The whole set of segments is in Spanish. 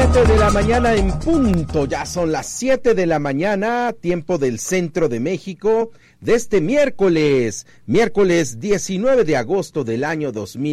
7 de la mañana en punto, ya son las 7 de la mañana, tiempo del centro de México, de este miércoles 19 de agosto del año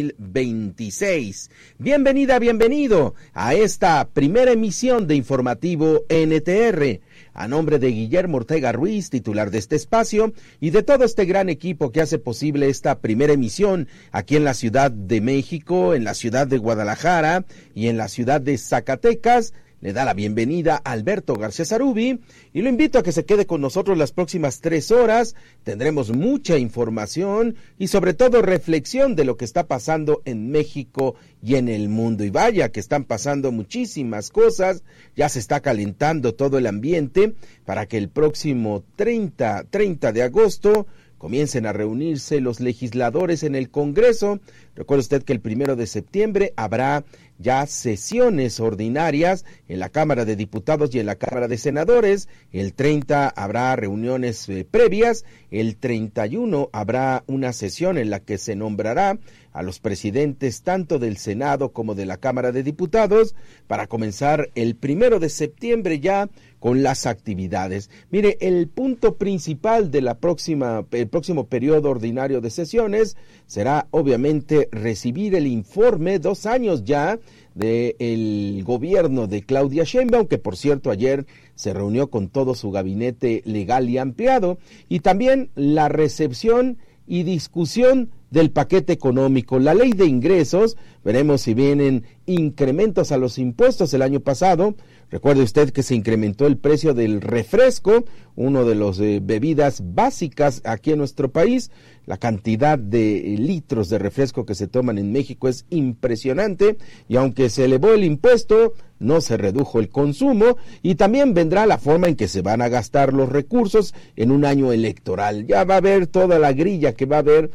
2026. Bienvenida, bienvenido a esta primera emisión de Informativo NTR. A nombre de Guillermo Ortega Ruiz, titular de este espacio, y de todo este gran equipo que hace posible esta primera emisión aquí en la Ciudad de México, en la ciudad de Guadalajara y en la ciudad de Zacatecas, le da la bienvenida a Alberto García Zarubi y lo invito a que se quede con nosotros las próximas 3 horas. Tendremos mucha información y sobre todo reflexión de lo que está pasando en México y en el mundo. Y vaya que están pasando muchísimas cosas, ya se está calentando todo el ambiente para que el próximo 30 de agosto comiencen a reunirse los legisladores en el Congreso. Recuerde usted que el 1 de septiembre habrá ya sesiones ordinarias en la Cámara de Diputados y en la Cámara de Senadores. El 30 habrá reuniones previas. El 31 habrá una sesión en la que se nombrará a los presidentes tanto del Senado como de la Cámara de Diputados para comenzar el 1 de septiembre ya con las actividades. Mire, el punto principal de el próximo periodo ordinario de sesiones será obviamente recibir el informe 2 años ya del gobierno de Claudia Sheinbaum, que por cierto ayer se reunió con todo su gabinete legal y ampliado, y también la recepción y discusión del paquete económico, la ley de ingresos. Veremos si vienen incrementos a los impuestos. El año pasado, recuerde usted que se incrementó el precio del refresco, uno de los bebidas básicas aquí en nuestro país. La cantidad de litros de refresco que se toman en México es impresionante, y aunque se elevó el impuesto, no se redujo el consumo, y también vendrá la forma en que se van a gastar los recursos en un año electoral. Ya va a haber toda la grilla que va a haber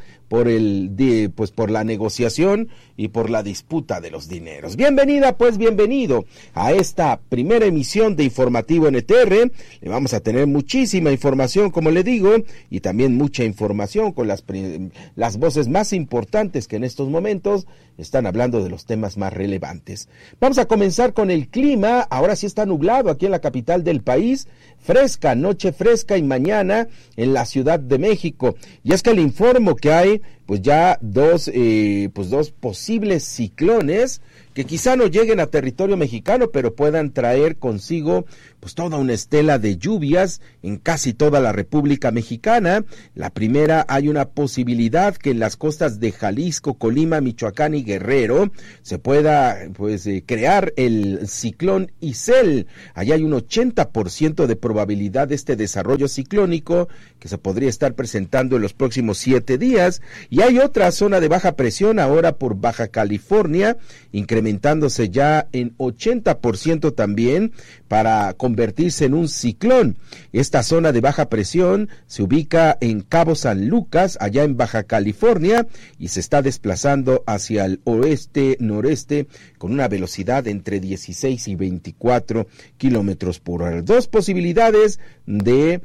por la negociación y por la disputa de los dineros. Bienvenida, pues bienvenido a esta primera emisión de Informativo NTR. Le vamos a tener muchísima información, como le digo, y también mucha información con las voces más importantes que en estos momentos están hablando de los temas más relevantes. Vamos a comenzar con el clima. Ahora sí está nublado aquí en la capital del país, fresca, noche fresca, y mañana en la Ciudad de México. Y es que le informo que hay pues ya dos posibles ciclones que quizá no lleguen a territorio mexicano, pero puedan traer consigo pues toda una estela de lluvias en casi toda la República Mexicana. La primera, hay una posibilidad que en las costas de Jalisco, Colima, Michoacán y Guerrero se pueda crear el ciclón Isel. Allá hay un 80% de probabilidad de este desarrollo ciclónico que se podría estar presentando en los próximos 7 días. Y hay otra zona de baja presión ahora por Baja California, incrementándose ya en 80% también para convertirse en un ciclón. Esta zona de baja presión se ubica en Cabo San Lucas, allá en Baja California, y se está desplazando hacia el oeste-noreste con una velocidad entre 16 y 24 kilómetros por hora. 2 posibilidades de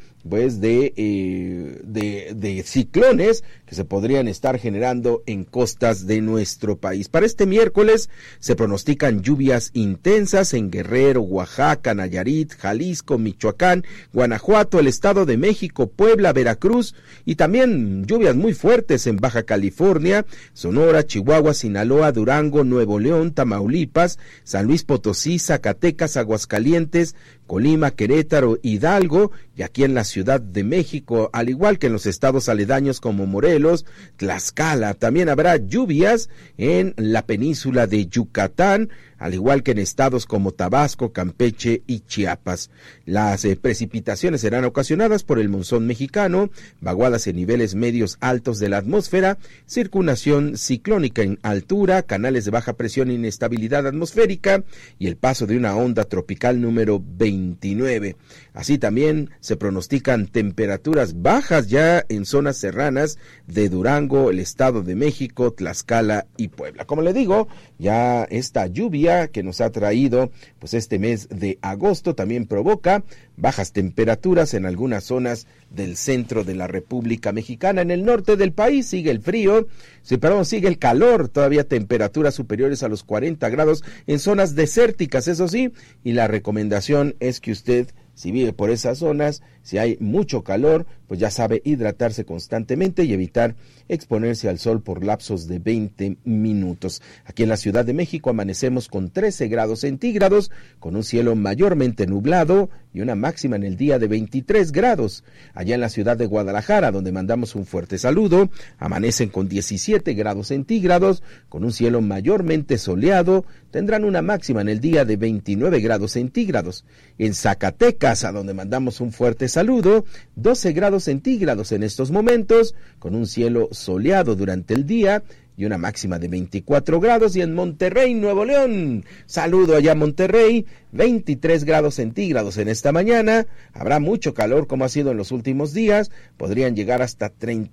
ciclones que se podrían estar generando en costas de nuestro país. Para este miércoles se pronostican lluvias intensas en Guerrero, Oaxaca, Nayarit, Jalisco, Michoacán, Guanajuato, el Estado de México, Puebla, Veracruz, y también lluvias muy fuertes en Baja California, Sonora, Chihuahua, Sinaloa, Durango, Nuevo León, Tamaulipas, San Luis Potosí, Zacatecas, Aguascalientes, Colima, Querétaro, Hidalgo, y aquí en la Ciudad de México, al igual que en los estados aledaños como Morelos, Tlaxcala. También habrá lluvias en la península de Yucatán, al igual que en estados como Tabasco, Campeche y Chiapas. Las precipitaciones serán ocasionadas por el monzón mexicano, vaguadas en niveles medios altos de la atmósfera, circulación ciclónica en altura, canales de baja presión e inestabilidad atmosférica y el paso de una onda tropical número 29. Así también se pronostican temperaturas bajas ya en zonas serranas de Durango, el Estado de México, Tlaxcala y Puebla. Como le digo, ya esta lluvia lluvia que nos ha traído pues este mes de agosto también provoca bajas temperaturas en algunas zonas del centro de la República Mexicana. En el norte del país sigue el frío, sigue el calor, todavía temperaturas superiores a los 40 grados en zonas desérticas, eso sí, y la recomendación es que usted, si vive por esas zonas, si hay mucho calor, pues ya sabe hidratarse constantemente y evitar exponerse al sol por lapsos de 20 minutos. Aquí en la Ciudad de México amanecemos con 13 grados centígrados, con un cielo mayormente nublado y una máxima en el día de 23 grados. Allá en la ciudad de Guadalajara, donde mandamos un fuerte saludo, amanecen con 17 grados centígrados, con un cielo mayormente soleado, tendrán una máxima en el día de 29 grados centígrados. En Zacatecas, a donde mandamos un fuerte saludo, 12 grados centígrados en estos momentos, con un cielo soleado durante el día y una máxima de 24 grados. Y en Monterrey, Nuevo León, saludo allá a Monterrey, 23 grados centígrados en esta mañana. Habrá mucho calor como ha sido en los últimos días, podrían llegar hasta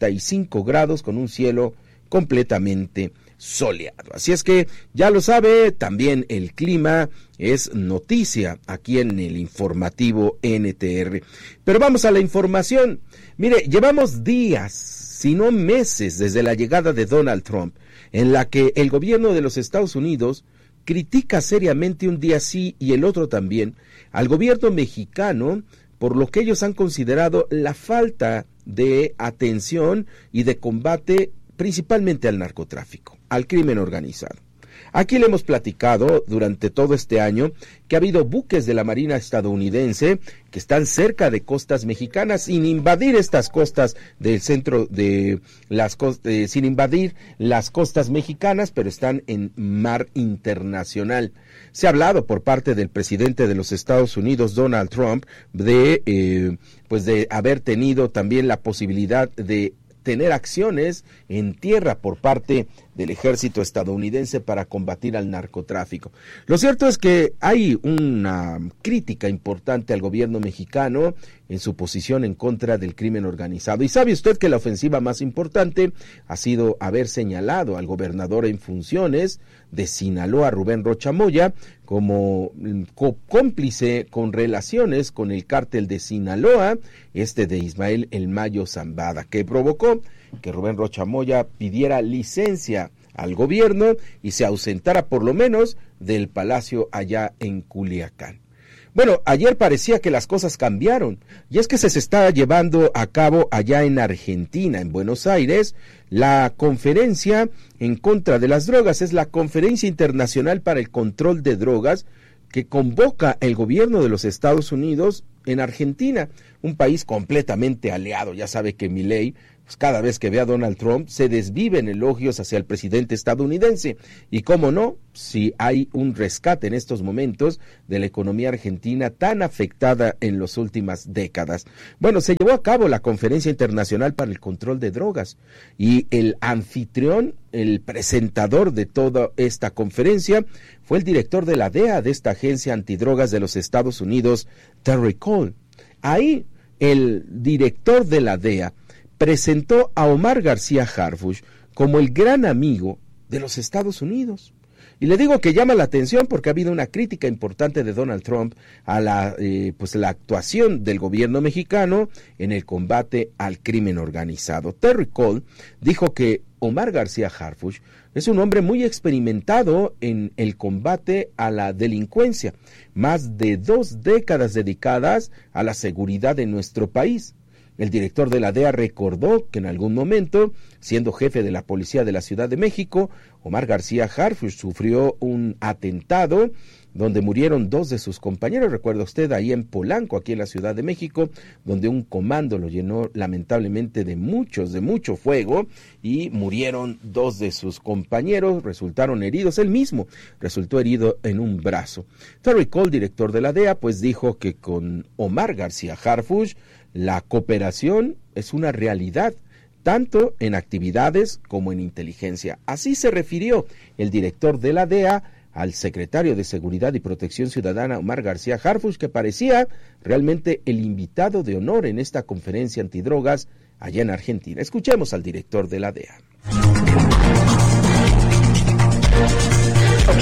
35 grados con un cielo completamente soleado. Así es que ya lo sabe, también el clima es noticia aquí en el informativo NTR. Pero vamos a la información. Mire, llevamos días, si no meses, desde la llegada de Donald Trump, en la que el gobierno de los Estados Unidos critica seriamente un día sí y el otro también al gobierno mexicano por lo que ellos han considerado la falta de atención y de combate principalmente al narcotráfico, al crimen organizado. Aquí le hemos platicado durante todo este año que ha habido buques de la Marina estadounidense que están cerca de costas mexicanas, sin invadir estas costas del centro de las costas, sin invadir las costas mexicanas, pero están en mar internacional. Se ha hablado por parte del presidente de los Estados Unidos, Donald Trump, de haber tenido también la posibilidad de tener acciones en tierra por parte del ejército estadounidense para combatir al narcotráfico. Lo cierto es que hay una crítica importante al gobierno mexicano en su posición en contra del crimen organizado. Y sabe usted que la ofensiva más importante ha sido haber señalado al gobernador en funciones de Sinaloa, Rubén Rocha Moya, como cómplice con relaciones con el cártel de Sinaloa, de Ismael El Mayo Zambada, que provocó que Rubén Rocha Moya pidiera licencia al gobierno y se ausentara por lo menos del palacio allá en Culiacán. Bueno, ayer parecía que las cosas cambiaron, y es que se está llevando a cabo allá en Argentina, en Buenos Aires, la conferencia en contra de las drogas. Es la Conferencia Internacional para el Control de Drogas que convoca el gobierno de los Estados Unidos en Argentina, un país completamente aliado. Ya sabe que Milei, pues cada vez que ve a Donald Trump, se desvive en elogios hacia el presidente estadounidense. Y cómo no, si hay un rescate en estos momentos de la economía argentina tan afectada en las últimas décadas. Bueno, se llevó a cabo la Conferencia Internacional para el Control de Drogas y el anfitrión, el presentador de toda esta conferencia, fue el director de la DEA, de esta agencia antidrogas de los Estados Unidos, Terry Cole. Ahí, el director de la DEA presentó a Omar García Harfuch como el gran amigo de los Estados Unidos. Y le digo que llama la atención porque ha habido una crítica importante de Donald Trump a la actuación del gobierno mexicano en el combate al crimen organizado. Terry Cole dijo que Omar García Harfuch es un hombre muy experimentado en el combate a la delincuencia, más de 2 décadas dedicadas a la seguridad de nuestro país. El director de la DEA recordó que en algún momento, siendo jefe de la policía de la Ciudad de México, Omar García Harfuch sufrió un atentado donde murieron 2 de sus compañeros. Recuerda usted, ahí en Polanco, aquí en la Ciudad de México, donde un comando lo llenó lamentablemente de mucho fuego y murieron 2 de sus compañeros, resultaron heridos, él mismo resultó herido en un brazo. Terry Cole, director de la DEA, pues dijo que con Omar García Harfuch la cooperación es una realidad, tanto en actividades como en inteligencia. Así se refirió el director de la DEA al secretario de Seguridad y Protección Ciudadana, Omar García Harfuch, que parecía realmente el invitado de honor en esta conferencia antidrogas allá en Argentina. Escuchemos al director de la DEA. Ok,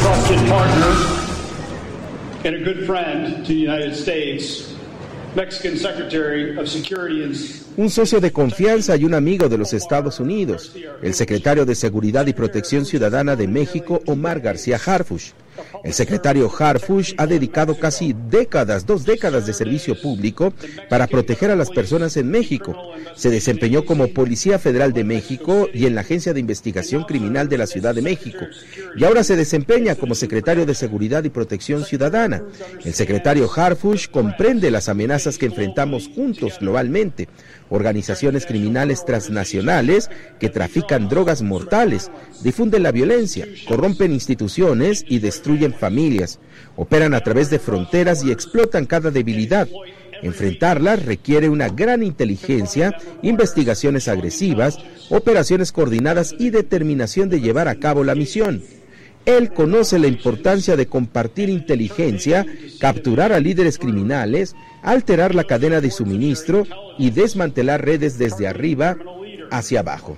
trusted partner and a good friend to the United States, Mexican Secretary of Security and un socio de confianza y un amigo de los Estados Unidos, el secretario de Seguridad y Protección Ciudadana de México, Omar García Harfuch. El secretario Harfuch ha dedicado casi 2 décadas de servicio público para proteger a las personas en México. Se desempeñó como Policía Federal de México y en la Agencia de Investigación Criminal de la Ciudad de México. Y ahora se desempeña como secretario de Seguridad y Protección Ciudadana. El secretario Harfuch comprende las amenazas que enfrentamos juntos globalmente. Organizaciones criminales transnacionales que trafican drogas mortales, difunden la violencia, corrompen instituciones y destruyen familias, operan a través de fronteras y explotan cada debilidad. Enfrentarlas requiere una gran inteligencia, investigaciones agresivas, operaciones coordinadas y determinación de llevar a cabo la misión. Él conoce la importancia de compartir inteligencia, capturar a líderes criminales, alterar la cadena de suministro y desmantelar redes desde arriba hacia abajo.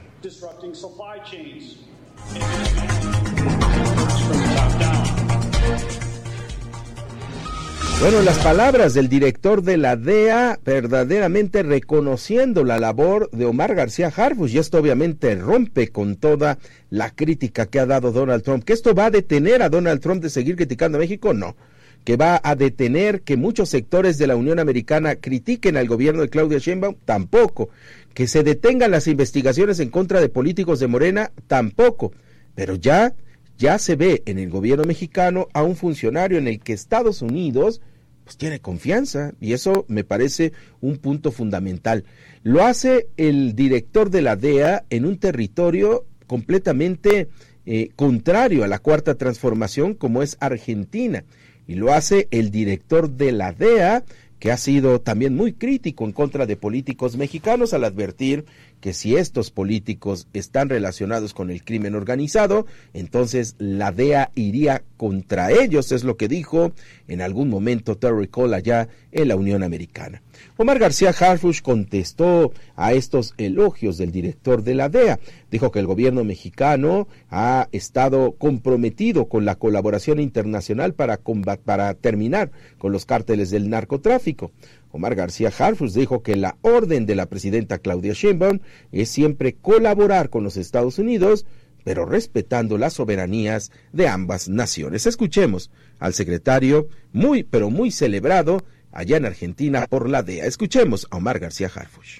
Bueno, las palabras del director de la DEA verdaderamente reconociendo la labor de Omar García Harfuch, y esto obviamente rompe con toda la crítica que ha dado Donald Trump. ¿Que esto va a detener a Donald Trump de seguir criticando a México? No. ¿Que va a detener que muchos sectores de la Unión Americana critiquen al gobierno de Claudia Sheinbaum? Tampoco. ¿Que se detengan las investigaciones en contra de políticos de Morena? Tampoco. Pero ya se ve en el gobierno mexicano a un funcionario en el que Estados Unidos pues tiene confianza, y eso me parece un punto fundamental. Lo hace el director de la DEA en un territorio completamente contrario a la Cuarta Transformación, como es Argentina, y lo hace el director de la DEA, que ha sido también muy crítico en contra de políticos mexicanos al advertir que si estos políticos están relacionados con el crimen organizado, entonces la DEA iría contra ellos, es lo que dijo en algún momento Terry Cole allá en la Unión Americana. Omar García Harfuch contestó a estos elogios del director de la DEA. Dijo que el gobierno mexicano ha estado comprometido con la colaboración internacional para terminar con los cárteles del narcotráfico. Omar García Harfuch dijo que la orden de la presidenta Claudia Sheinbaum es siempre colaborar con los Estados Unidos, pero respetando las soberanías de ambas naciones. Escuchemos al secretario muy celebrado allá en Argentina por la DEA. Escuchemos a Omar García Harfuch.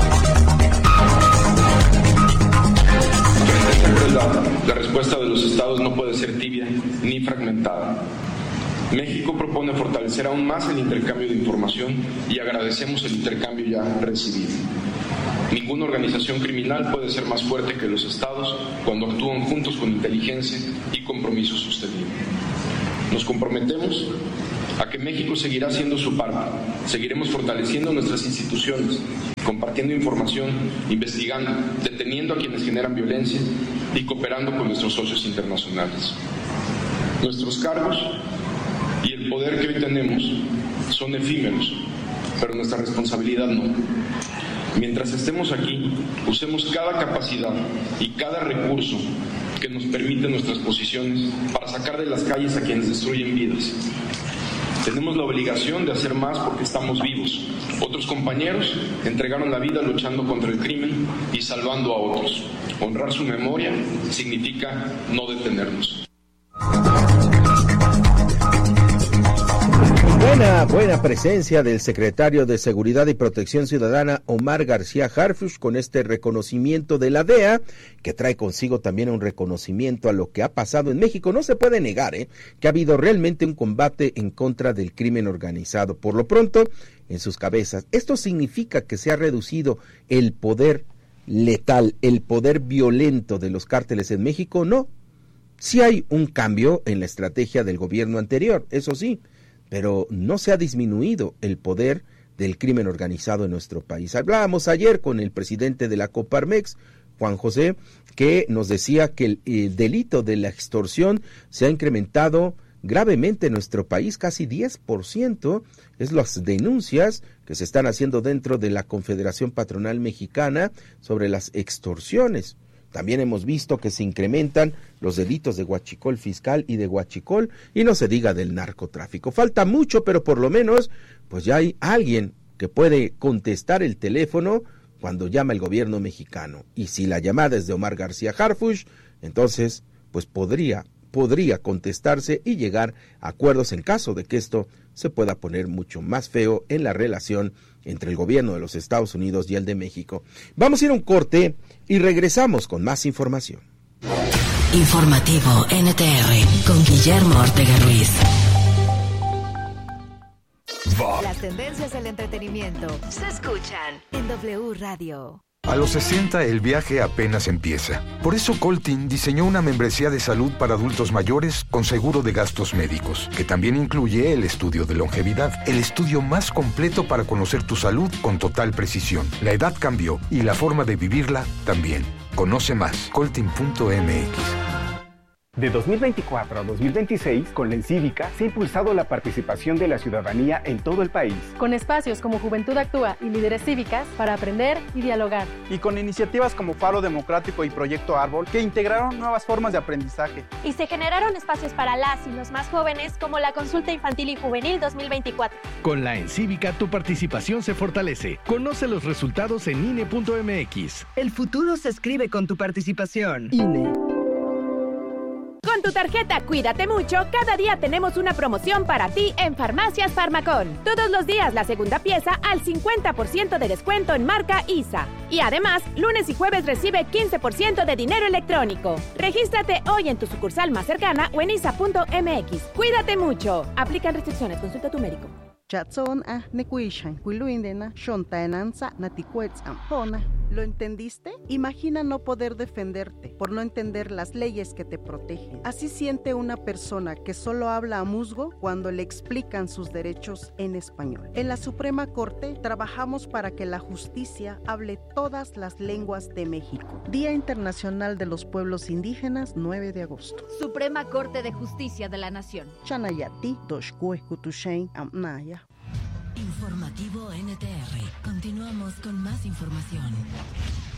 La respuesta de los estados no puede ser tibia ni fragmentada. México propone fortalecer aún más el intercambio de información y agradecemos el intercambio ya recibido. Ninguna organización criminal puede ser más fuerte que los estados cuando actúan juntos con inteligencia y compromiso sostenible. Nos comprometemos a que México seguirá haciendo su parte. Seguiremos fortaleciendo nuestras instituciones, compartiendo información, investigando, deteniendo a quienes generan violencia y cooperando con nuestros socios internacionales. Nuestros cargos y el poder que hoy tenemos son efímeros, pero nuestra responsabilidad no. Mientras estemos aquí, usemos cada capacidad y cada recurso que nos permite nuestras posiciones para sacar de las calles a quienes destruyen vidas. Tenemos la obligación de hacer más porque estamos vivos. Otros compañeros entregaron la vida luchando contra el crimen y salvando a otros. Honrar su memoria significa no detenernos. Buena presencia del secretario de Seguridad y Protección Ciudadana, Omar García Harfuch, con este reconocimiento de la DEA, que trae consigo también un reconocimiento a lo que ha pasado en México. No se puede negar que ha habido realmente un combate en contra del crimen organizado. Por lo pronto, en sus cabezas, ¿esto significa que se ha reducido el poder letal, el poder violento de los cárteles en México? No. Sí hay un cambio en la estrategia del gobierno anterior, eso sí, pero no se ha disminuido el poder del crimen organizado en nuestro país. Hablábamos ayer con el presidente de la Coparmex, Juan José, que nos decía que el delito de la extorsión se ha incrementado gravemente en nuestro país, casi 10%, es las denuncias que se están haciendo dentro de la Confederación Patronal Mexicana sobre las extorsiones. También hemos visto que se incrementan los delitos de huachicol fiscal y de huachicol, y no se diga del narcotráfico. Falta mucho, pero por lo menos pues ya hay alguien que puede contestar el teléfono cuando llama el gobierno mexicano. Y si la llamada es de Omar García Harfuch, entonces pues podría contestarse y llegar a acuerdos en caso de que esto se pueda poner mucho más feo en la relación entre el gobierno de los Estados Unidos y el de México. Vamos a ir a un corte y regresamos con más información. Informativo NTR con Guillermo Ortega Ruiz. Las tendencias del entretenimiento se escuchan en W Radio. A los 60 el viaje apenas empieza. Por eso Coltin diseñó una membresía de salud para adultos mayores con seguro de gastos médicos, que también incluye el estudio de longevidad, el estudio más completo para conocer tu salud con total precisión. La edad cambió y la forma de vivirla también. Conoce más, coltin.mx. De 2024 a 2026, con la Encívica, se ha impulsado la participación de la ciudadanía en todo el país. Con espacios como Juventud Actúa y Líderes Cívicas para aprender y dialogar. Y con iniciativas como Faro Democrático y Proyecto Árbol, que integraron nuevas formas de aprendizaje. Y se generaron espacios para las y los más jóvenes, como la Consulta Infantil y Juvenil 2024. Con la Encívica, tu participación se fortalece. Conoce los resultados en INE.mx. El futuro se escribe con tu participación. INE. Con tu tarjeta Cuídate Mucho, cada día tenemos una promoción para ti en Farmacias Farmacón. Todos los días la segunda pieza al 50% de descuento en marca ISA. Y además, lunes y jueves recibe 15% de dinero electrónico. Regístrate hoy en tu sucursal más cercana o en isa.mx. Cuídate mucho. Aplican restricciones. Consulta a tu médico. ¿Lo entendiste? Imagina no poder defenderte por no entender las leyes que te protegen. Así siente una persona que solo habla a musgo cuando le explican sus derechos en español. En la Suprema Corte trabajamos para que la justicia hable todas las lenguas de México. Día Internacional de los Pueblos Indígenas, 9 de agosto. Suprema Corte de Justicia de la Nación. Chanayati, Doshkue, Kutushain, Amnaya. Informativo NTR. Continuamos con más información.